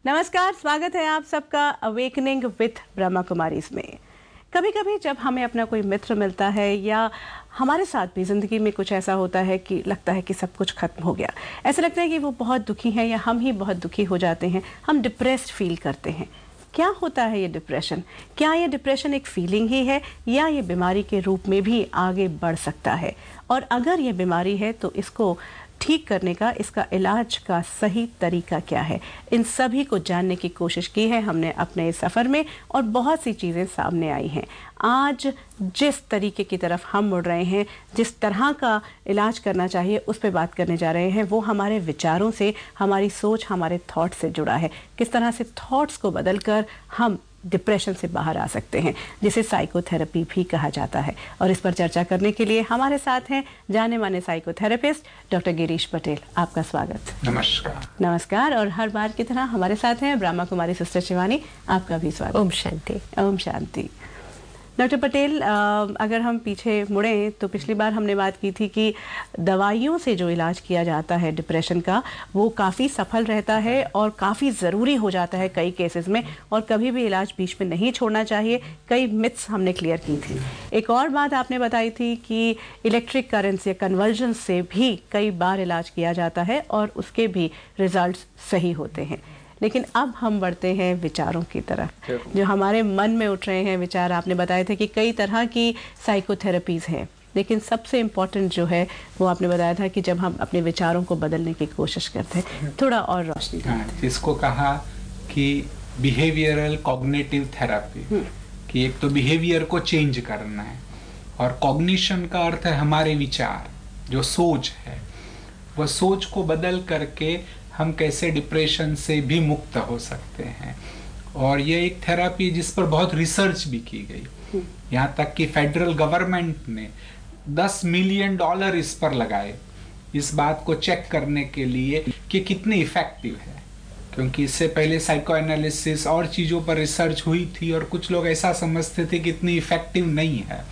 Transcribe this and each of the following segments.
नमस्कार, स्वागत है आप सबका अवेकनिंग विथ ब्रह्मा कुमारीज में। कभी कभी जब हमें अपना कोई मित्र मिलता है या हमारे साथ भी ज़िंदगी में कुछ ऐसा होता है कि लगता है कि सब कुछ खत्म हो गया, ऐसा लगता है कि वो बहुत दुखी है या हम ही बहुत दुखी हो जाते हैं, हम डिप्रेस्ड फील करते हैं। क्या होता है ये डिप्रेशन? क्या ये डिप्रेशन एक फीलिंग ही है या ये बीमारी के रूप में भी आगे बढ़ सकता है? और अगर ये बीमारी है तो इसको ठीक करने का, इसका इलाज का सही तरीका क्या है? इन सभी को जानने की कोशिश की है हमने अपने इस सफ़र में और बहुत सी चीज़ें सामने आई हैं। आज जिस तरीके की तरफ हम मुड़ रहे हैं, जिस तरह का इलाज करना चाहिए, उस पर बात करने जा रहे हैं। वो हमारे विचारों से, हमारी सोच, हमारे थॉट से जुड़ा है। किस तरह से थॉट्स को बदलकर हम डिप्रेशन से बाहर आ सकते हैं, जिसे साइकोथेरेपी भी कहा जाता है। और इस पर चर्चा करने के लिए हमारे साथ हैं जाने माने साइकोथेरेपिस्ट डॉक्टर गिरीश पटेल। आपका स्वागत। नमस्कार। नमस्कार। और हर बार की तरह हमारे साथ हैं ब्रह्मा कुमारी सिस्टर शिवानी। आपका भी स्वागत। ओम शांति। ओम शांति। डॉक्टर पटेल, अगर हम पीछे मुड़ें तो पिछली बार हमने बात की थी कि दवाइयों से जो इलाज किया जाता है डिप्रेशन का, वो काफ़ी सफल रहता है और काफ़ी ज़रूरी हो जाता है कई केसेस में, और कभी भी इलाज बीच में नहीं छोड़ना चाहिए। कई मिथ्स हमने क्लियर की थी। एक और बात आपने बताई थी कि इलेक्ट्रिक करंट या कन्वर्जन से भी कई बार इलाज किया जाता है और उसके भी रिजल्ट्स सही होते हैं। लेकिन अब हम बढ़ते हैं विचारों की तरफ, जो हमारे मन में उठ रहे हैं विचार। आपने बताए थे कि कई तरह की साइकोथेरेपीज़ हैं, लेकिन सबसे इम्पोर्टेंट जो है वो आपने बताया था कि जब हम अपने विचारों को बदलने की कोशिश करते हैं। थोड़ा और रोशनी। इसको कहा कि बिहेवियरल कॉग्निटिव थेरेपी, कि एक तो बिहेवियर को चेंज करना है, और कॉग्निशन का अर्थ है हमारे विचार, जो सोच है, वह सोच को बदल करके हम कैसे डिप्रेशन से भी मुक्त हो सकते हैं। और ये एक थेरेपी जिस पर बहुत रिसर्च भी की गई, यहाँ तक कि फेडरल गवर्नमेंट ने $10 मिलियन इस पर लगाए, इस बात को चेक करने के लिए कि कितनी इफेक्टिव है। क्योंकि इससे पहले साइको एनालिसिस और चीज़ों पर रिसर्च हुई थी और कुछ लोग ऐसा समझते थे कि इतनी इफेक्टिव नहीं है।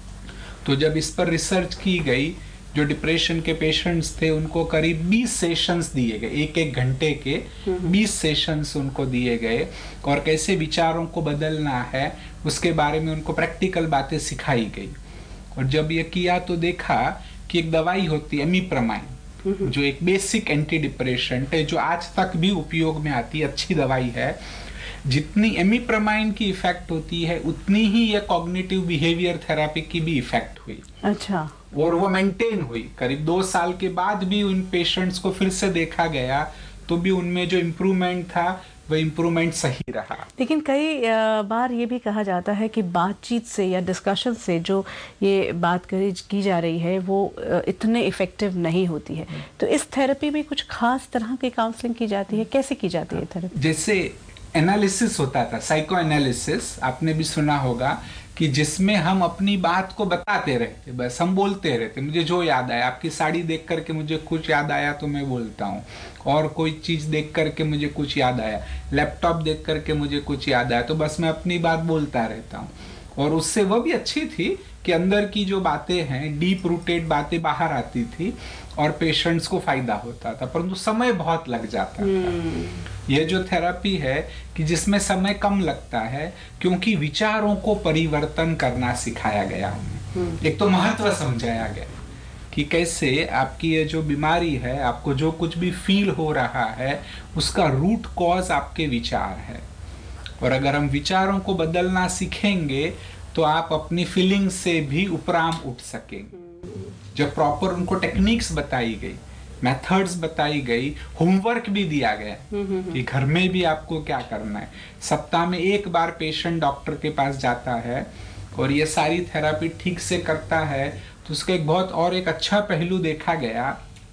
तो जब इस पर रिसर्च की गई, जो डिप्रेशन के पेशेंट्स थे उनको करीब 20 सेशंस दिए गए, एक घंटे के 20 सेशंस उनको दिए गए, और कैसे विचारों को बदलना है उसके बारे में उनको प्रैक्टिकल बातें सिखाई गई। और जब ये किया तो देखा कि एक दवाई होती है एमिप्रामाइन, जो एक बेसिक एंटी डिप्रेशेंट है, जो आज तक भी उपयोग में आती है, अच्छी दवाई है। जितनी एमिप्रामाइन की इफेक्ट होती है उतनी ही ये कॉग्निटिव बिहेवियर थेरेपी की भी इफेक्ट हुई। अच्छा। और वो मेंटेन हुई। करीब 2 साल के बाद भी उन पेशेंट्स को फिर से देखा गया तो भी उनमें जो इम्प्रूवमेंट था वह इम्प्रूवमेंट सही रहा। लेकिन कई बार ये भी कहा जाता है कि बातचीत से या डिस्कशन से जो ये बात की जा रही है वो इतने इफेक्टिव नहीं होती है। तो इस थेरेपी में कुछ खास तरह की काउंसलिंग की जाती है? कैसे की जाती है थेरेपी? जैसे एनालिसिस होता था, साइको एनालिसिस आपने भी सुना होगा, कि जिसमें हम अपनी बात को बताते रहते, बस हम बोलते रहते। मुझे जो याद आया, आपकी साड़ी देख करके मुझे कुछ याद आया तो मैं बोलता हूँ, और कोई चीज़ देख करके मुझे कुछ याद आया, लैपटॉप देख करके मुझे कुछ याद आया, तो बस मैं अपनी बात बोलता रहता हूँ। और उससे वह भी अच्छी थी कि अंदर की जो बातें हैं, डीप रूटेड बातें बाहर आती थी और पेशेंट्स को फायदा होता था, परंतु समय बहुत लग जाता था। ये जो थेरेपी है कि जिसमें समय कम लगता है, क्योंकि विचारों को परिवर्तन करना सिखाया गया हमें। एक तो महत्व समझाया गया कि कैसे आपकी ये जो बीमारी है, आपको जो कुछ भी फील हो रहा है, उसका रूट कॉज आपके विचार है। और अगर हम विचारों को बदलना सीखेंगे तो आप अपनी फीलिंग से भी उपराम उठ सकेंगे। जब प्रॉपर उनको टेक्निक्स बताई गई, मेथड्स बताई गई, होमवर्क भी दिया गया कि घर में भी आपको क्या करना है। सप्ताह में 1 बार पेशेंट डॉक्टर के पास जाता है और ये सारी थेरेपी ठीक से करता है, तो उसका एक अच्छा पहलू देखा गया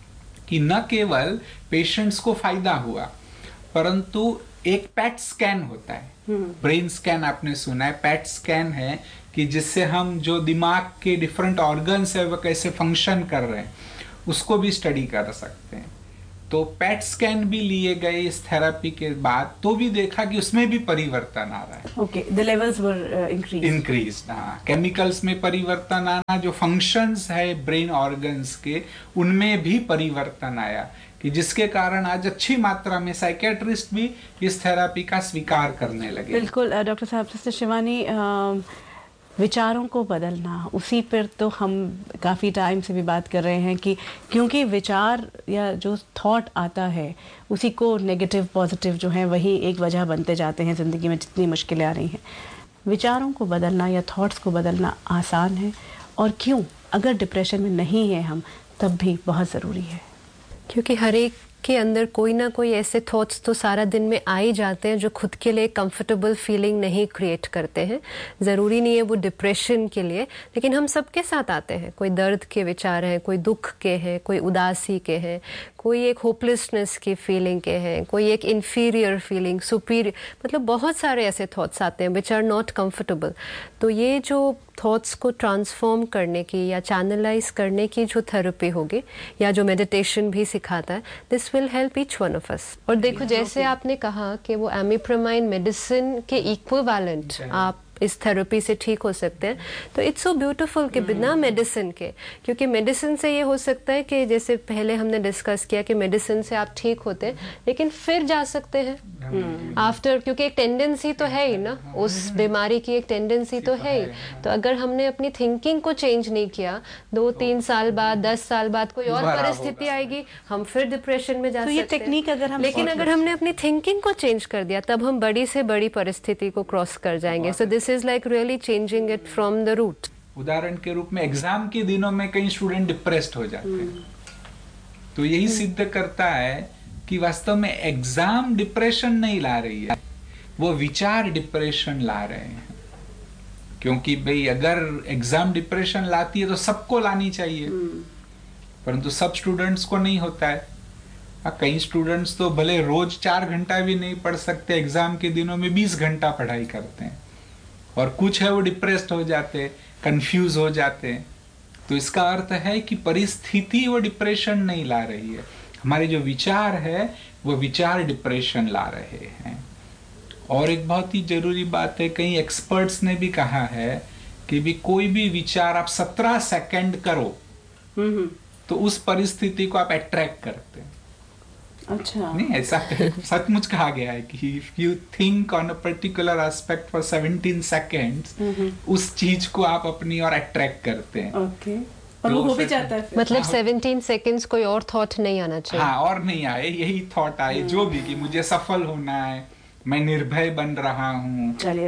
कि न केवल पेशेंट्स को फायदा हुआ, परंतु एक पेट स्कैन होता है, ब्रेन स्कैन आपने सुना है, पेट स्कैन है कि जिससे हम जो दिमाग के डिफरेंट ऑर्गन्स है वो कैसे फंक्शन कर रहे हैं उसको भी स्टडी कर सकते हैं। तो पेट स्कैन भी लिए गए इस थेरेपी के बाद, तो भी देखा कि उसमें भी परिवर्तन आ रहा है। Okay, the levels were increased. हाँ, केमिकल्स में परिवर्तन आना, जो फंक्शंस है ब्रेन ऑर्गन्स के उनमें भी परिवर्तन आया, कि जिसके कारण आज अच्छी मात्रा में साइकेट्रिस्ट भी इस थेरेपी का स्वीकार करने लगे। बिल्कुल डॉक्टर साहब, सिस्टर शिवानी, विचारों को बदलना, उसी पर तो हम काफ़ी टाइम से भी बात कर रहे हैं कि क्योंकि विचार या जो थॉट आता है उसी को नेगेटिव पॉजिटिव जो है वही एक वजह बनते जाते हैं ज़िंदगी में जितनी मुश्किलें आ रही हैं। विचारों को बदलना या थॉट्स को बदलना आसान है, और क्यों, अगर डिप्रेशन में नहीं है हम तब भी बहुत ज़रूरी है? क्योंकि हर एक के अंदर कोई ना कोई ऐसे थॉट्स तो सारा दिन में आ ही जाते हैं जो खुद के लिए कंफर्टेबल फीलिंग नहीं क्रिएट करते हैं। ज़रूरी नहीं है वो डिप्रेशन के लिए, लेकिन हम सबके साथ आते हैं। कोई दर्द के विचार हैं, कोई दुख के हैं, कोई उदासी के हैं, कोई एक होपलेसनेस की फीलिंग के हैं, कोई एक इन्फीरियर फीलिंग, सुपीरियर, मतलब बहुत सारे ऐसे थॉट्स आते हैं विच आर नॉट कंफर्टेबल। तो ये जो थॉट्स को ट्रांसफॉर्म करने की या चैनलाइज करने की जो थेरेपी होगी या जो मेडिटेशन भी सिखाता है, this will help each one of us. और देखो, जैसे आपने कहा कि वो एमिप्रामाइन मेडिसिन के इक्विवेलेंट आप इस थेरेपी से ठीक हो सकते हैं, तो इट्स सो ब्यूटीफुल कि बिना मेडिसिन के, क्योंकि मेडिसिन से ये हो सकता है कि जैसे पहले हमने डिस्कस किया कि मेडिसिन से आप ठीक होते हैं लेकिन फिर जा सकते हैं आफ्टर, क्योंकि एक टेंडेंसी तो है ही ना, उस बीमारी की एक टेंडेंसी तो है ही। तो अगर हमने अपनी थिंकिंग को चेंज नहीं किया, 2-3 साल बाद, 10 साल बाद कोई और परिस्थिति आएगी, हम फिर डिप्रेशन में जा सकते हैं। ये टेक्निक अगर हम, लेकिन अगर हमने अपनी थिंकिंग को चेंज कर दिया तब हम बड़ी से बड़ी परिस्थिति को क्रॉस कर जाएंगे। So this is like really changing it from the root. उदाहरण के रूप में एग्जाम के दिनों में कई स्टूडेंट डिप्रेस्ड हो जाते हैं, तो यही सिद्ध करता है कि वास्तव में एग्जाम डिप्रेशन नहीं ला रही है, वो विचार डिप्रेशन ला रहे हैं। क्योंकि भाई अगर एग्जाम डिप्रेशन लाती है तो सबको लानी चाहिए, परंतु सब स्टूडेंट्स को नहीं होता है। कई स्टूडेंट्स तो भले रोज 4 घंटा भी नहीं पढ़ सकते, एग्जाम के दिनों में 20 घंटा पढ़ाई करते हैं, और कुछ है वो डिप्रेस्ड हो जाते, कंफ्यूज हो जाते हैं। तो इसका अर्थ है कि परिस्थिति वो डिप्रेशन नहीं ला रही है, हमारे जो विचार है वो विचार डिप्रेशन ला रहे हैं। और एक बहुत ही जरूरी बात है, कई एक्सपर्ट्स ने भी कहा है कि भी कोई भी विचार आप 17 सेकंड करो तो उस परिस्थिति को आप अट्रैक्ट करते हैं। अच्छा, नहीं, ऐसा सचमुच कहा गया है कि if you think on a particular aspect for 17 seconds, उस चीज को आप अपनी ओर अट्रैक्ट करते हैं। ओके, और वो हो भी जाता है। मतलब 17 सेकंड्स कोई और थॉट नहीं आना चाहिए। हाँ, और नहीं आए, यही थॉट आए जो भी, कि मुझे सफल होना है, मैं निर्भय बन रहा हूँ,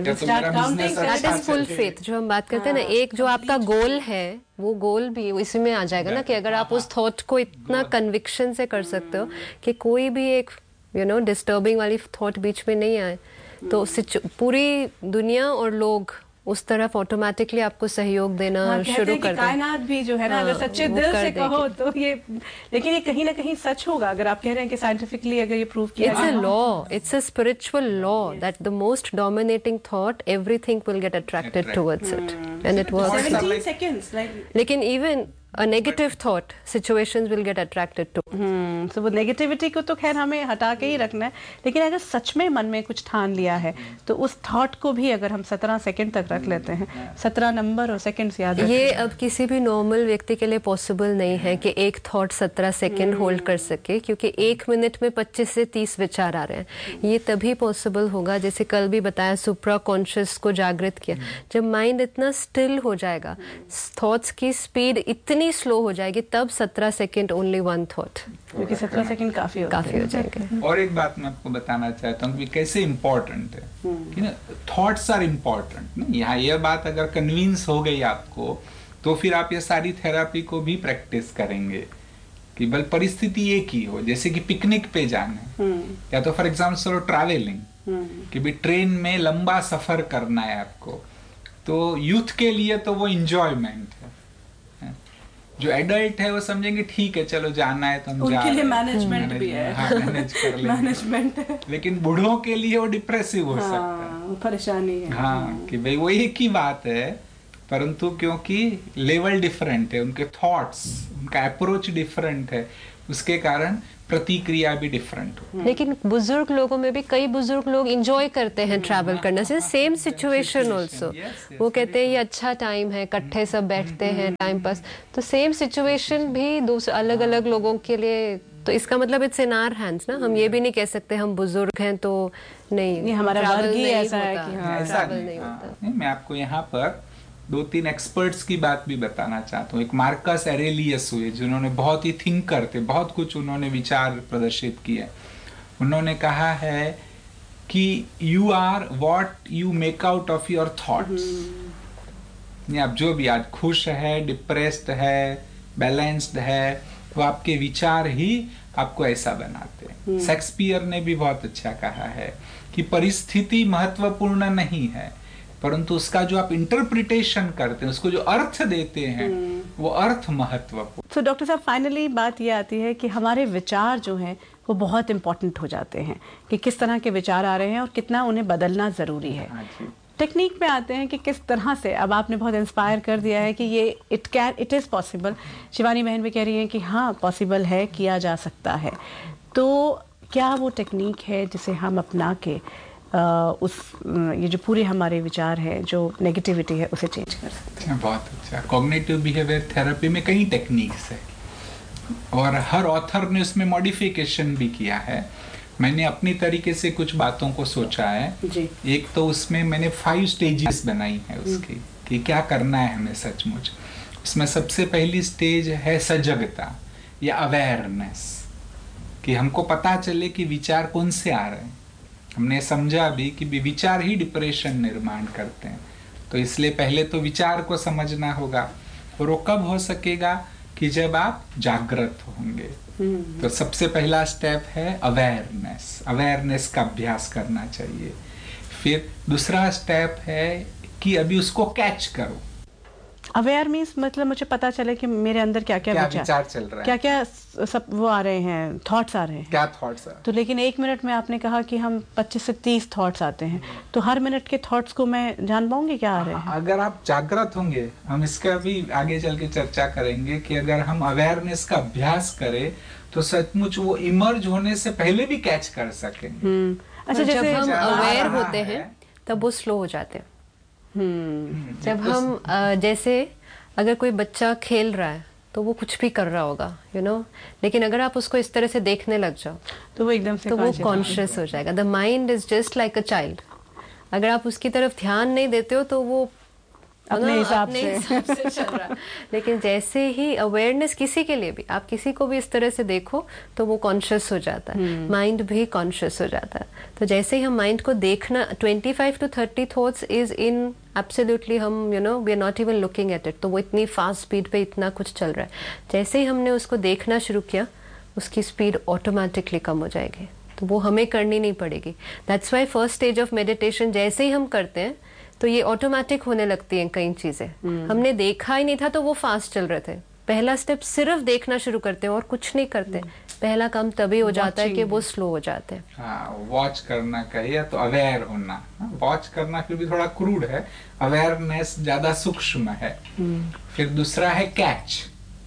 फुल फेथ जो हम बात करते हैं ना, एक जो आपका गोल है वो गोल भी इसी में आ जाएगा ना, कि अगर आप उस थॉट को इतना कन्विक्शन से कर सकते हो कि कोई भी एक डिस्टर्बिंग वाली थॉट बीच में नहीं आए, तो पूरी दुनिया और लोग उस तरफ ऑटोमेटिकली आपको सहयोग देना शुरू कर दें। कायनात भी जो है ना, अगर सच्चे दिल से कहो तो ये, लेकिन ये कहीं ना कहीं सच होगा अगर आप कह रहे हैं कि साइंटिफिकली अगर ये प्रूव किया, it's a law, it's a spiritual law that the most dominating thought everything will get attracted towards it, and it works. 17 seconds, लेकिन even a negative thought situations will get attracted to। so वो negativity को तो खैर हमें हटा के ही रखना है, लेकिन अगर सच में मन में कुछ ठान लिया है तो उस थॉट को भी अगर हम 17 सेकंड तक रख लेते हैं, 17 नंबर और सेकंड्स याद रखें। ये अब किसी भी नॉर्मल व्यक्ति के लिए पॉसिबल नहीं है कि एक थॉट 17 सेकंड होल्ड कर सके, क्योंकि 1 मिनट में 25 से 30 विचार आ रहे हैं। ये तभी पॉसिबल होगा, जैसे कल भी बताया, सुप्रा कॉन्शियस को जागृत किया, जब माइंड इतना स्टिल हो जाएगा, थॉट्स की स्पीड इतनी स्लो हो जाएगी, तब 17 सेकंड ओनली वन थॉट, क्योंकि 17 सेकंड काफी हो जाएंगे। और एक बात मैं आपको बताना चाहता हूँ कि कैसे इम्पोर्टेंट है कि ना, थॉट्स आर इम्पोर्टेंट। यहाँ यह बात अगर कन्विंस हो गई आपको, तो फिर आप ये सारी थेरेपी को भी प्रैक्टिस करेंगे कि बल परिस्थिति एक ही हो, जैसे कि पिकनिक पे जाना है, या तो फॉर एग्जाम्पल चलो ट्रैवलिंग, कि भी ट्रेन में लंबा सफर करना है आपको, तो यूथ के लिए तो वो इंजॉयमेंट है। जो एडल्ट है वो समझेंगे ठीक है चलो जाना है तो हम जा रहे हैं, उनके लिए मैनेजमेंट भी है, हाँ, मैनेज कर लेंगे, मैनेजमेंट है। लेकिन बूढ़ों के लिए वो डिप्रेसिव हो सकता है, परेशानी है। हाँ, कि भाई वो एक ही बात है, परंतु क्योंकि लेवल डिफरेंट है, उनके थॉट्स, उनका अप्रोच डिफरेंट है, उसके कारण प्रतिक्रिया भी डिफरेंट हो। लेकिन बुजुर्ग लोगों में भी कई बुजुर्ग लोग एंजॉय करते हैं ट्रैवल करना से, सेम सिचुएशन ऑल्सो, वो कहते हैं ये अच्छा टाइम है, इकट्ठे सब बैठते हैं टाइम पास, तो सेम सिचुएशन भी दूसरे अलग अलग लोगों के लिए तो इसका मतलब इट्स इन आवर हैंड्स ना, हम ये भी नहीं कह सकते हम बुजुर्ग हैं तो नहीं हमारा travel वर्ग ही नहीं ऐसा है होता, कि हाँ, ऐसा travel नहीं, नहीं हाँ, होता। नहीं, मैं आपको यहाँ पर 2-3 एक्सपर्ट्स की बात भी बताना चाहता हूँ। एक मार्कस एरेलियस हुए जिन्होंने बहुत ही थिंकर थे, बहुत कुछ उन्होंने विचार प्रदर्शित किए। उन्होंने कहा है कि you are what you make out of your thoughts. आप जो भी आज खुश है, डिप्रेस्ड है, बैलेंस्ड है, वो आपके विचार ही आपको ऐसा बनाते हैं। शेक्सपियर ने भी बहुत अच्छा कहा है कि परिस्थिति महत्वपूर्ण नहीं है, परंतु उसका जो आप इंटरप्रिटेशन करते हैं, उसको जो अर्थ देते हैं, वो अर्थ महत्वपूर्ण। तो डॉक्टर साहब फाइनली बात ये आती है कि हमारे विचार जो हैं वो बहुत इंपॉर्टेंट हो जाते हैं कि किस तरह के विचार आ रहे हैं और कितना उन्हें बदलना ज़रूरी है। हाँ जी। टेक्निक पे आते हैं कि किस तरह से, अब आपने बहुत इंस्पायर कर दिया है कि ये इट इज़ पॉसिबल। शिवानी बहन भी कह रही हैं कि हाँ पॉसिबल है, किया जा सकता है। तो क्या वो टेक्निक है जिसे हम अपना के ये जो पूरे हमारे विचार है, जो नेगेटिविटी है, उसे चेंज कर सकते हैं? बहुत अच्छा। कॉग्निटिव बिहेवियर थेरेपी में कई टेक्निक्स है और हर ऑथर ने उसमें मॉडिफिकेशन भी किया है। मैंने अपनी तरीके से कुछ बातों को सोचा है जी। एक तो उसमें मैंने 5 स्टेजेस बनाई है उसकी कि क्या करना है हमें सचमुच। उसमें सबसे पहली स्टेज है सजगता या अवेयरनेस, कि हमको पता चले कि विचार कौन से आ रहे हैं। हमने समझा भी कि विचार ही डिप्रेशन निर्माण करते हैं, तो इसलिए पहले तो विचार को समझना होगा। और वो कब हो सकेगा कि जब आप जागृत होंगे। तो सबसे पहला स्टेप है अवेयरनेस। अवेयरनेस का अभ्यास करना चाहिए। फिर दूसरा स्टेप है कि अभी उसको कैच करो। अवेयर मीन्स मतलब मुझे पता चले कि मेरे अंदर क्या क्या विचार चल रहा है, क्या क्या सब वो आ रहे हैं, थॉट्स आ रहे हैं, क्या थॉट्स। तो लेकिन 1 मिनट में आपने कहा कि हम 25 से 30 थॉट्स आते हैं, तो हर मिनट के थॉट्स को मैं जान पाऊंगी क्या आ रहे हैं? अगर आप जागृत होंगे, हम इसका भी आगे चल के चर्चा करेंगे कि अगर हम अवेयरनेस का अभ्यास करें तो सचमुच वो इमर्ज होने से पहले भी कैच कर सकेंगे। अच्छा, जब जैसे हम अवेयर होते है, हैं तब वो स्लो हो जाते हैं। जब हम जैसे अगर कोई बच्चा खेल रहा है तो वो कुछ भी कर रहा होगा, यू नो, लेकिन अगर आप उसको इस तरह से देखने लग जाओ तो वो एकदम से तो वो कॉन्शियस हो जाएगा। The mind is just like a child. अगर आप उसकी तरफ ध्यान नहीं देते हो तो वो अपने हिसाब से चल रहा है। लेकिन जैसे ही अवेयरनेस, किसी के लिए भी, आप किसी को भी इस तरह से देखो तो वो कॉन्शियस हो जाता है, माइंड भी कॉन्शियस हो जाता है। तो जैसे ही हम माइंड को देखना, 25 to 30 thoughts is in absolutely, हम we are not even looking at it, तो वो इतनी फास्ट स्पीड पे इतना कुछ चल रहा है। जैसे ही हमने उसको देखना शुरू किया, उसकी स्पीड ऑटोमेटिकली कम हो जाएगी, तो वो हमें करनी नहीं पड़ेगी। That's why first stage of meditation जैसे ही हम करते हैं तो ये ऑटोमेटिक होने लगती हैं कई चीजें। हमने देखा ही नहीं था तो वो फास्ट चल रहे थे। पहला स्टेप सिर्फ देखना शुरू करते हैं और कुछ नहीं करते। पहला काम तभी हो जाता है कि वो स्लो हो जाते हैं। हाँ, वॉच करना कहिए तो अवेयर होना। वॉच करना फिर भी थोड़ा क्रूड है, अवेयरनेस ज्यादा सूक्ष्म है। फिर दूसरा है कैच।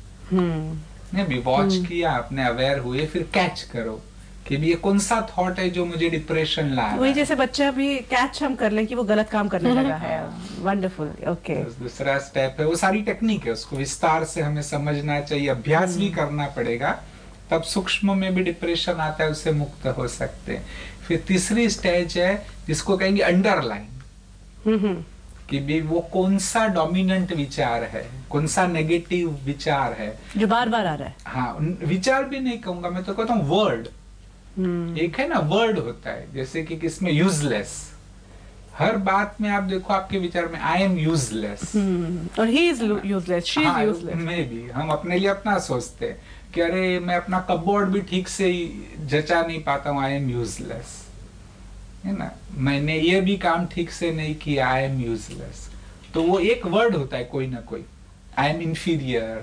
नहीं भी वॉच किया आपने, अवेयर हुए, फिर कैच करो कि भी ये कौन सा थॉट है जो मुझे डिप्रेशन ला रहा है। वही जैसे बच्चा भी कैच हम कर लें कि वो गलत काम करने लगा है। Wonderful, okay. दूसरा स्टेप है, वो सारी टेक्निक है, उसको विस्तार से हमें समझना चाहिए, अभ्यास भी करना पड़ेगा, तब सूक्ष्म में भी डिप्रेशन आता है, उससे मुक्त हो सकते हैं। फिर तीसरी स्टेज है जिसको कहेंगे अंडरलाइन, कि भी वो कौन सा डोमिनेंट विचार है, कौन सा नेगेटिव विचार है जो बार बार आ रहा है। हाँ, विचार भी नहीं कहूंगा मैं, तो कहता हूँ वर्ड। एक है ना वर्ड होता है, जैसे कि किसमें यूजलेस, हर बात में आप देखो आपके विचार में आई एम यूजलेस और he is useless, she is useless. मैं भी, हम अपने लिए अपना सोचते हैं कि अरे मैं अपना कपबोर्ड भी ठीक से जचा नहीं पाता हूँ, आई एम यूजलेस, है ना, मैंने ये भी काम ठीक से नहीं किया, आई एम यूजलेस। तो वो एक वर्ड होता है कोई ना कोई, आई एम इंफीरियर,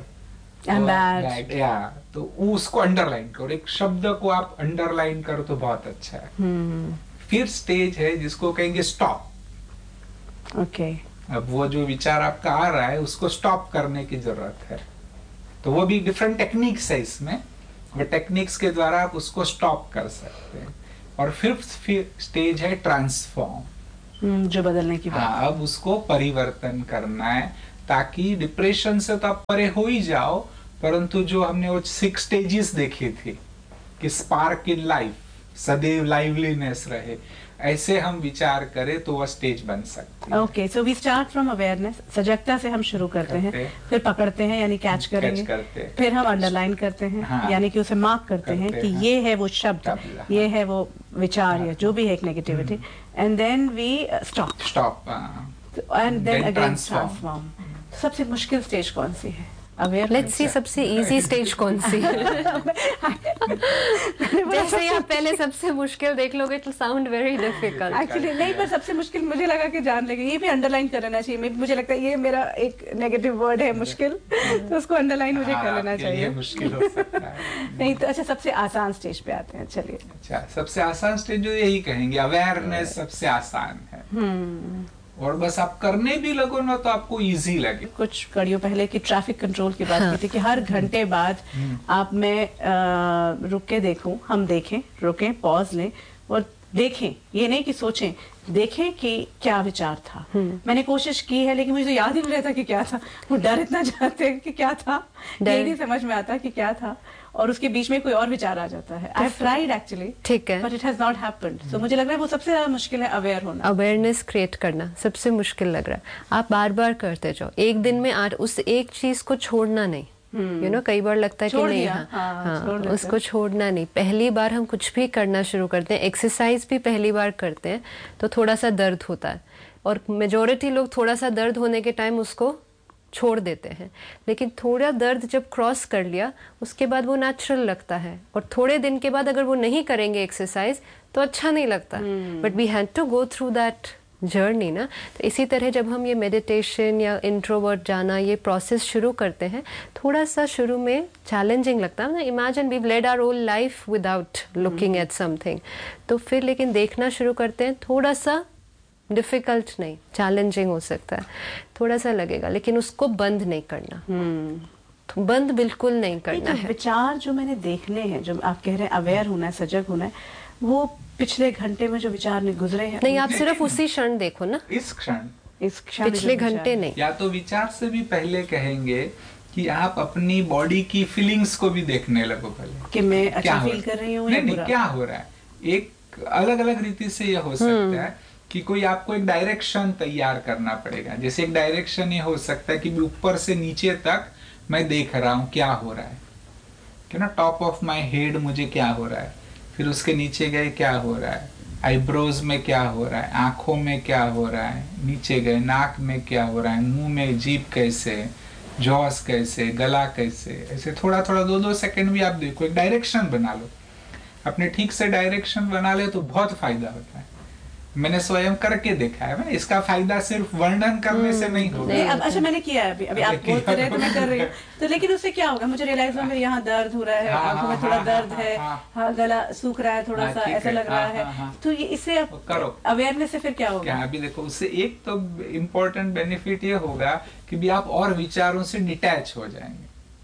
या तो उसको अंडरलाइन करो, एक शब्द को आप अंडरलाइन करो तो बहुत अच्छा है। फिर स्टेज है जिसको कहेंगे स्टॉप। ओके, अब वो जो विचार आपका आ रहा है उसको स्टॉप करने की जरूरत है, तो वो भी डिफरेंट टेक्निक्स है इसमें, वो टेक्निक्स के द्वारा आप उसको स्टॉप कर सकते हैं। और फिफ्थ स्टेज है ट्रांसफॉर्म, जो बदलने की बात। हाँ, अब उसको परिवर्तन करना है, ताकि डिप्रेशन से तो आप परे हो ही जाओ, परंतु जो हमने वो 6 स्टेजेस देखी थी कि स्पार्क इन लाइफ, सदैव लाइवलीनेस रहे, ऐसे हम विचार करें तो वह स्टेज बन सकती है। Okay, so we start from awareness, सजगता से हम शुरू करते हैं, फिर पकड़ते हैं यानी कैच करेंगे, फिर हम अंडरलाइन करते हैं, हाँ, यानी कि उसे मार्क करते हैं कि ये है वो शब्द, ये है वो विचार या जो भी है एक negativity, and then we stop and then again transform. सबसे मुश्किल स्टेज कौन सी है? लेट्स सी सबसे इजी स्टेज कौन सी है? जैसे ही आप पहले सबसे मुश्किल देख लोगे, it will sound very difficult. Actually नहीं, पर सबसे मुश्किल मुझे लगा कि जान लेंगे, ये भी अंडरलाइन कर लेना चाहिए। मुझे लगता है ये मेरा एक नेगेटिव वर्ड है मुश्किल, तो उसको अंडरलाइन मुझे कर लेना चाहिए। मुश्किल हो सकता है। नहीं तो अच्छा, सबसे आसान स्टेज पे आते हैं, चलिए। अच्छा, सबसे आसान स्टेज जो यही कहेंगे, अवेयरनेस सबसे आसान है। और बस आप करने भी लगो ना तो आपको इजी लगे। कुछ कड़ियों पहले की ट्रैफिक कंट्रोल की बात की थी कि हर घंटे बाद आप मैं रुक के देखूं, हम देखें, रुकें, पॉज लें और देखें, ये नहीं कि सोचें, देखें कि क्या विचार था। मैंने कोशिश की है लेकिन मुझे तो याद ही नहीं रहता कि क्या था। वो डर इतना जाते हैं कि क्या था, ये नहीं समझ में आता कि क्या था, और उसके बीच में कोई और विचार आ जाता है। आई हैव ट्राइड एक्चुअली, ठीक है, but it has not happened. सो मुझे लग रहा है वो सबसे ज्यादा मुश्किल है, अवेयर होना, अवेयरनेस क्रिएट करना सबसे मुश्किल लग रहा है। आप बार बार करते जाओ, एक दिन में उस एक चीज को छोड़ना नहीं। यू नो, कई बार लगता है कि नहीं, हाँ, उसको छोड़ना नहीं। पहली बार हम कुछ भी करना शुरू करते हैं, एक्सरसाइज भी पहली बार करते हैं तो थोड़ा सा दर्द होता है, और मेजॉरिटी लोग थोड़ा सा दर्द होने के टाइम उसको छोड़ देते हैं। लेकिन थोड़ा दर्द जब क्रॉस कर लिया उसके बाद वो नेचुरल लगता है, और थोड़े दिन के बाद अगर वो नहीं करेंगे एक्सरसाइज तो अच्छा नहीं लगता। But we had to go through that journey ना। तो इसी तरह जब हम ये मेडिटेशन या इंट्रोवर्ट जाना ये प्रोसेस शुरू करते हैं, थोड़ा सा शुरू में चैलेंजिंग लगता है ना। Imagine we lead our whole life without looking at something, तो फिर लेकिन देखना शुरू करते हैं, थोड़ा सा डिफिकल्ट नहीं, चैलेंजिंग हो सकता है, थोड़ा सा लगेगा, लेकिन उसको बंद नहीं करना। तो बंद बिल्कुल नहीं करना है। विचार जो मैंने देखने हैं, जो आप कह रहे हैं अवेयर होना है, सजग होना है, वो पिछले घंटे में जो विचार ने गुजरे हैं, नहीं, आप सिर्फ उसी क्षण देखो ना, इस क्षण, पिछले घंटे नहीं। या तो विचार से भी पहले कहेंगे कि आप अपनी बॉडी की फीलिंग्स को भी देखने लगो पहले, कि मैं अच्छा फील कर रही हूँ या बुरा, क्या हो रहा है। एक अलग अलग रीति से ये हो सकता है कि कोई आपको एक डायरेक्शन तैयार करना पड़ेगा। जैसे एक डायरेक्शन ये हो सकता है कि ऊपर से नीचे तक मैं देख रहा हूँ क्या हो रहा है, कि ना टॉप ऑफ माय हेड मुझे क्या हो रहा है, फिर उसके नीचे गए क्या हो रहा है, आईब्रोज में क्या हो रहा है, आंखों में क्या हो रहा है, नीचे गए नाक में क्या हो रहा है, मुंह में जीभ कैसे, जॉस कैसे, गला कैसे, ऐसे थोड़ा थोड़ा 2-2 सेकंड भी आप देखो, एक डायरेक्शन बना लो। अपने ठीक से डायरेक्शन बना ले तो बहुत फायदा होता है। मैंने स्वयं करके देखा है। मैं इसका फायदा सिर्फ वर्णन करने से नहीं होगा। अब अच्छा मैंने किया है, अभी आप बोल रहे तो मैं कर रही हूँ, तो लेकिन उससे क्या होगा, मुझे रियलाइज हुआ मेरे यहाँ दर्द हो रहा है, आंखों में थोड़ा दर्द है, हाँ गला सूख रहा है, थोड़ा सा ऐसा लग रहा है, तो ये इससे करो अवेयरनेस से फिर क्या होगा। अभी देखो, उससे एक तो इम्पोर्टेंट बेनिफिट ये होगा कि भी आप और विचारों से डिटैच हो जाएंगे।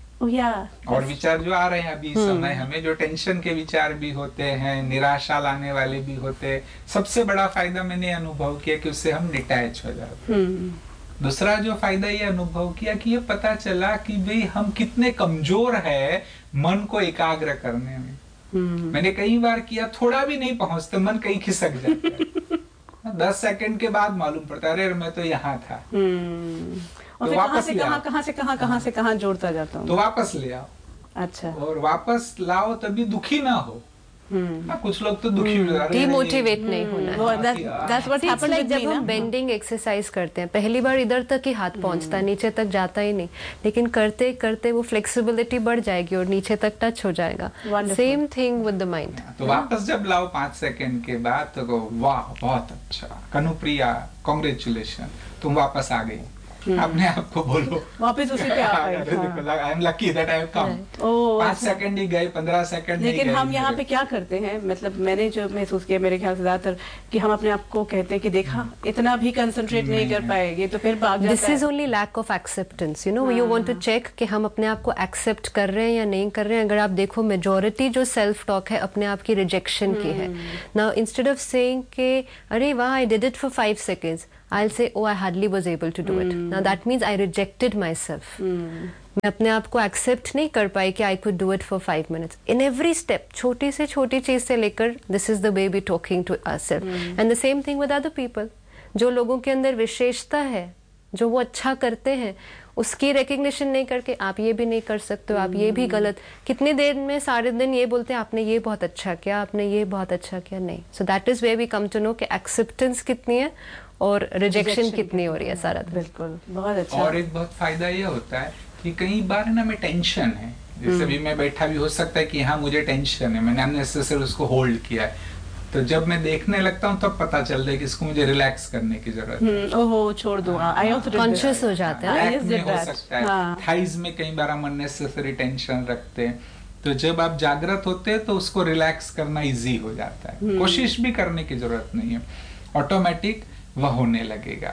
और विचार जो आ रहे हैं अभी इस समय हमें, जो टेंशन के विचार भी होते हैं, निराशा लाने वाले भी होते हैं, सबसे बड़ा फायदा मैंने अनुभव किया कि उससे हम डिटैच हो जाते हैं। दूसरा जो फायदा ये अनुभव किया कि ये पता चला कि भाई हम कितने कमजोर है मन को एकाग्र करने में। मैंने कई बार किया, थोड़ा भी नहीं पहुंचते, मन कहीं खिसक जाता है। 10 सेकंड के बाद मालूम पड़ता है अरे मैं तो यहाँ था। और फिर कहाँ से कहाँ जोड़ता जाता हूँ, तो वापस ले आओ। अच्छा, और वापस लाओ तभी दुखी ना हो। कुछ लोग तो दुखी हो जाते हैं, डिमोटिवेट नहीं होना। That's what happens like जब हम बेंडिंग एक्सरसाइज करते हैं, पहली बार इधर तक ही हाथ पहुंचता है, नीचे तक जाता ही नहीं, लेकिन करते करते वो फ्लेक्सिबिलिटी बढ़ जाएगी और नीचे तक टच हो जाएगा। Same thing with the mind. तो वापस जब लाओ 5 सेकंड के बाद तो वाह बहुत अच्छा, कनुप्रिया कांग्रेचुलेशन, तुम वापस आ गई। अपने आप को बोलो वापस उसी पे आ गए। I am lucky that I have come. 5 second ही गए, 15 सेकंड। लेकिन हम यहाँ पे क्या करते हैं, मतलब मैंने जो महसूस किया मेरे ख्याल से ज्यादातर, कि हम अपने आप को कहते हैं कि देखा इतना भी कंसंट्रेट नहीं कर पाएंगे, तो फिर भाग जाता है। This is only lack of acceptance, you know, you want to check कि हम अपने आप को एक्सेप्ट कर रहे हैं या नहीं कर रहे हैं। अगर आप देखो मेजॉरिटी जो सेल्फ टॉक है अपने आप की रिजेक्शन की है। नाउ इंस्टेड ऑफ सेइंग कि अरे वाह I did it for 5 seconds, I'll say, oh, I hardly was able to do it. Now that means I rejected myself. मैं अपने आप को एक्सेप्ट नहीं कर पाई कि I could do it for 5 minutes. In every step, छोटी से छोटी चीज से लेकर, this is the way we talking to ourselves. And the same thing with other people. जो लोगों के अंदर विशेषता है, जो वो अच्छा करते हैं, उसकी रिकग्निशन नहीं करके आप ये भी नहीं कर सकते हो, आप ये भी गलत, कितनी देर में सारे दिन ये बोलते हैं आपने ये बहुत अच्छा किया, आपने ये बहुत अच्छा किया, नहीं. So that is where we come to know कि एक्सेप्टेंस कितनी है और रिजेक्शन कितनी हो रही है सारा दिन. बिल्कुल, बहुत अच्छा. और एक बहुत फायदा ये होता है कि कई बार ना में टेंशन है, जैसे अभी मैं बैठा भी हो सकता है कि हाँ मुझे टेंशन है, मैंने अननेसेसरी उसको होल्ड किया है, तो जब मैं देखने लगता हूँ तब पता चलता है कि इसको मुझे रिलैक्स करने की जरूरत है. ओहो, छोड़ दूँ. आई आल्सो कॉन्शियस हो जाते हैं. एक्ट में हो सकता है, थाइज में कई बार हम अननेसेसरी टेंशन रखते हैं, तो जब आप जागृत होते हैं तो उसको रिलैक्स करना इजी हो जाता है. कोशिश भी करने की जरूरत नहीं है, ऑटोमेटिक वह होने लगेगा.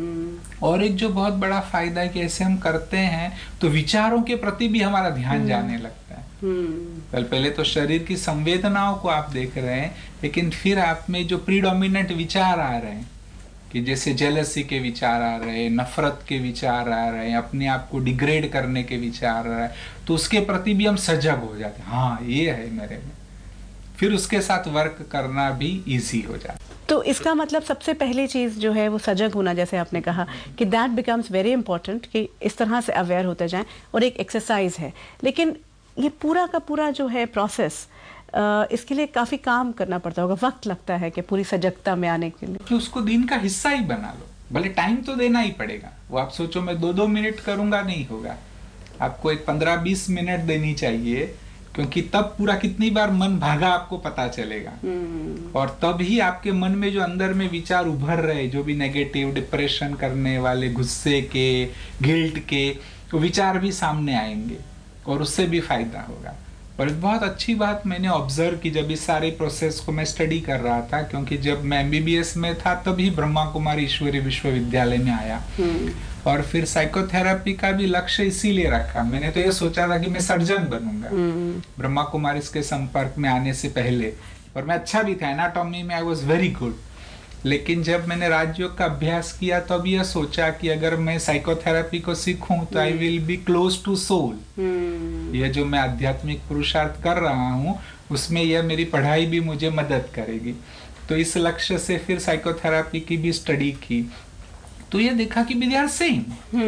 और एक जो बहुत बड़ा फायदा है कि ऐसे हम करते हैं तो विचारों के प्रति भी हमारा ध्यान जाने लगता है. पहले तो शरीर की संवेदनाओं को आप देख रहे हैं, लेकिन फिर आप में जो प्रीडोमिनेंट विचार आ रहे हैं, कि जैसे जेलसी के विचार आ रहे हैं, नफरत के विचार आ रहे हैं, अपने आप को डिग्रेड करने के विचार आ रहे हैं, तो उसके प्रति भी हम सजग हो जाते हैं. हाँ, ये है मेरे में, फिर उसके साथ वर्क करना भी इजी हो जाता है. तो इसका मतलब सबसे पहली चीज जो है वो सजग होना, जैसे आपने कहा कि दैट बिकम्स वेरी इंपॉर्टेंट, कि इस तरह से अवेयर होते जाएं, और एक एक्सरसाइज है. लेकिन ये पूरा का पूरा जो है प्रोसेस, इसके लिए काफी काम करना पड़ता होगा, वक्त लगता है कि पूरी सजगता में आने के लिए. कि उसको दिन का हिस्सा ही बना लो, भले टाइम तो देना ही पड़ेगा. वो आप सोचो मैं 2-2 मिनट करूंगा, नहीं होगा. आपको एक 15-20 मिनट देनी चाहिए, क्योंकि तब पूरा कितनी बार मन भागा आपको पता चलेगा. और तब ही आपके मन में जो अंदर में विचार उभर रहे, जो भी नेगेटिव, डिप्रेशन करने वाले, गुस्से के, गिल्ट के, तो विचार भी सामने आएंगे और उससे भी फायदा होगा. और एक बहुत अच्छी बात मैंने ऑब्जर्व की जब इस सारे प्रोसेस को मैं स्टडी कर रहा था, क्योंकि जब मैं MBBS में था तभी ब्रह्मा कुमारी ईश्वरी विश्वविद्यालय में आया. और फिर साइकोथेरेपी का भी लक्ष्य इसीलिए रखा. मैंने तो ये सोचा था कि मैं सर्जन बनूंगा ब्रह्मा कुमारी के संपर्क में आने से पहले, और मैं अच्छा भी था, एनाटॉमी में आई वाज वेरी गुड. लेकिन जब मैंने राजयोग का अभ्यास किया तब तो यह सोचा कि अगर मैं साइकोथेरेपी को सीखूं तो I will be close to soul. यह जो मैं आध्यात्मिक पुरुषार्थ कर रहा हूँ उसमें यह मेरी पढ़ाई भी मुझे मदद करेगी. तो इस लक्ष्य से फिर साइकोथेरेपी की भी स्टडी की, तो ये देखा कि वी आर सेम.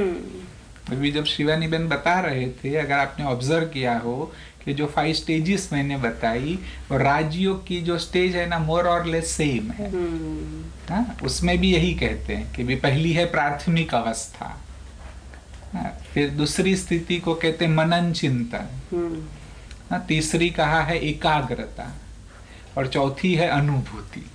अभी जब शिवानी बहन बता रहे थे, अगर आपने ऑब्जर्व किया हो कि जो 5 स्टेजेस मैंने बताई, और राजयोग की जो स्टेज है ना, मोर और लेस सेम है. उसमें भी यही कहते हैं कि भी पहली है प्राथमिक अवस्था, फिर दूसरी स्थिति को कहते हैं मनन चिंतन, तीसरी कहा है एकाग्रता, और चौथी है अनुभूति.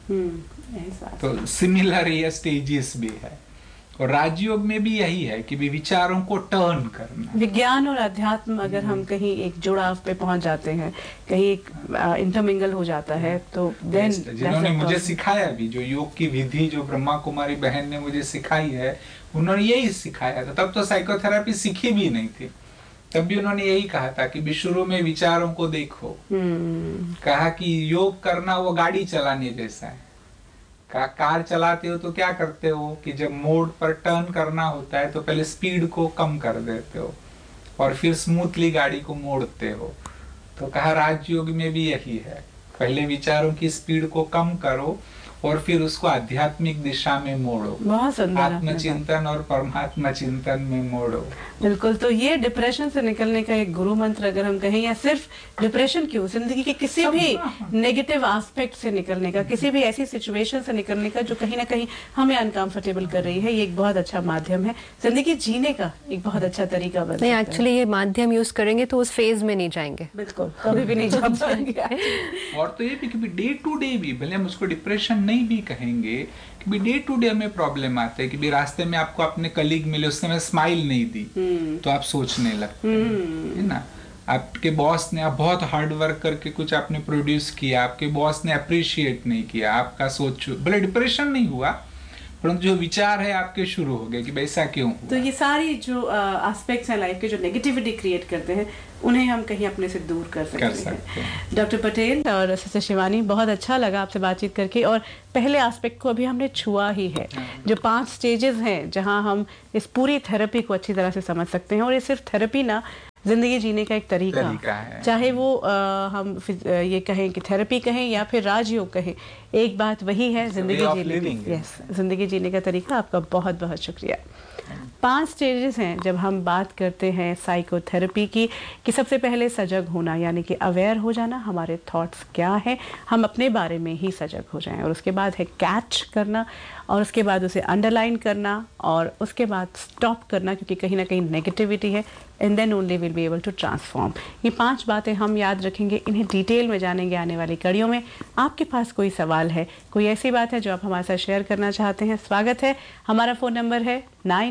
तो सिमिलर ये स्टेजेस भी है. और राजयोग में भी यही है कि भी विचारों को टर्न करना. विज्ञान और अध्यात्म अगर हम कहीं एक जुड़ाव पे पहुंच जाते हैं, कहीं एक इंटरमिंगल हो जाता है, तो देन जिन्होंने मुझे सिखाया भी, जो योग की विधि जो ब्रह्मा कुमारी बहन ने मुझे सिखाई है, उन्होंने यही सिखाया था. तब तो साइकोथेरेपी सीखी भी नहीं थी, तब भी उन्होंने यही कहा था कि भी शुरू में विचारों को देखो. कहा कि योग करना वो गाड़ी चलाने जैसा है. कार चलाते हो तो क्या करते हो कि जब मोड़ पर टर्न करना होता है तो पहले स्पीड को कम कर देते हो और फिर स्मूथली गाड़ी को मोड़ते हो. तो कहा राजयोग में भी यही है, पहले विचारों की स्पीड को कम करो और फिर उसको आध्यात्मिक दिशा में मोड़ो, आत्मचिंतन और परमात्मा चिंतन में मोड़ो. बिल्कुल. तो ये डिप्रेशन से निकलने का एक गुरु मंत्र अगर हम कहें, या सिर्फ डिप्रेशन क्यों, जिंदगी के किसी भी नेगेटिव एस्पेक्ट से निकलने का, किसी भी ऐसी सिचुएशन से निकलने का जो कहीं ना कहीं हमें अनकंफर्टेबल कर रही है, ये एक बहुत अच्छा माध्यम है. जिंदगी जीने का एक बहुत अच्छा तरीका बन सकता है. एक्चुअली ये माध्यम यूज करेंगे तो उस फेज में नहीं जाएंगे. बिल्कुल, कभी भी नहीं जा पाएंगे. और तो ये भी डे टू डे भी, भले हम उसको डिप्रेशन नहीं भी कहेंगे, कि डे टू डे में प्रॉब्लम आते हैं कि भी रास्ते में आपको अपने कलीग मिले, उसने हमें स्माइल नहीं दी, तो आप सोचने लगते हैं, है ना. आपके बॉस ने, आप बहुत हार्ड वर्क करके कुछ आपने प्रोड्यूस किया, आपके बॉस ने अप्रिशिएट नहीं किया, आपका सोच, भले डिप्रेशन नहीं हुआ परंतु जो विचार है आपके शुरू हो गए कि वैसा क्यों हुआ। तो ये सारी जो एस्पेक्ट्स हैं लाइफ के जो नेगेटिविटी क्रिएट करते हैं उन्हें हम कहीं अपने से दूर कर सकते हैं। डॉक्टर पटेल और सिस्टर शिवानी, बहुत अच्छा लगा आपसे बातचीत करके, और पहले एस्पेक्ट को अभी हमने छुआ ही है, जो 5 स्टेजेस हैं जहां हम इस पूरी थेरेपी को अच्छी तरह से समझ सकते हैं। और ये सिर्फ थेरेपी ना, जिंदगी जीने का एक तरीका है। चाहे वो हम ये कहें कि थेरेपी कहें या फिर राजयोग कहें, एक बात वही है, जिंदगी जीने की। यस, जिंदगी जीने का तरीका। आपका बहुत बहुत शुक्रिया। 5 स्टेजेस हैं जब हम बात करते हैं साइकोथेरेपी की, कि सबसे पहले सजग होना, यानी कि अवेयर हो जाना, हमारे थॉट्स क्या हैं, हम अपने बारे में ही सजग हो जाएं। और उसके बाद है कैच करना, और उसके बाद उसे अंडरलाइन करना, और उसके बाद स्टॉप करना, क्योंकि कहीं ना कहीं नेगेटिविटी है, and then only will be able to transform. ये 5 बातें हम याद रखेंगे, इन्हें डिटेल में जानेंगे आने वाली कड़ियों में। आपके पास कोई सवाल है, कोई ऐसी बात है जो आप हमारे साथ शेयर करना चाहते हैं, स्वागत है। हमारा फ़ोन नंबर है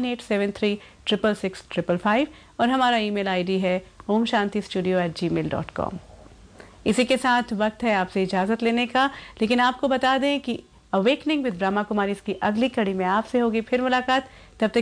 9873666555 और हमारा ईमेल आईडी है omshantistudio@gmail.com। इसी के साथ वक्त है आपसे इजाज़त लेने का, लेकिन आपको बता दें कि अवेकनिंग विद ब्रह्मा कुमारी की अगली कड़ी में आपसे होगी फिर मुलाकात।